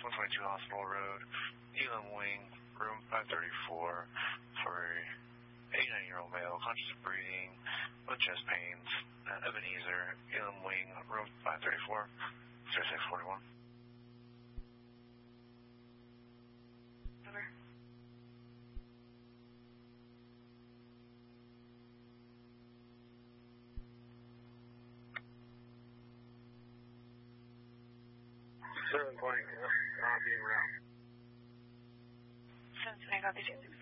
122 Hospital Road, Elam Wing, room 534, for a 89-year-old male, conscious of breathing, with chest pains, Ebenezer, Elam Wing, room 534, 0641. Over. Being around. 720, copy 2.